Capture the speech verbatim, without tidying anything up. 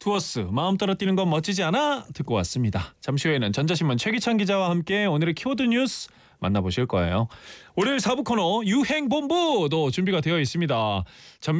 투어스 마음 따라 뛰는 건 멋지지 않아? 듣고 왔습니다. 잠시 후에는 전자신문 최기찬 기자와 함께 오늘의 키워드 뉴스 만나보실 거예요. 월요일 사 부 코너 유행본부도 준비가 되어 있습니다.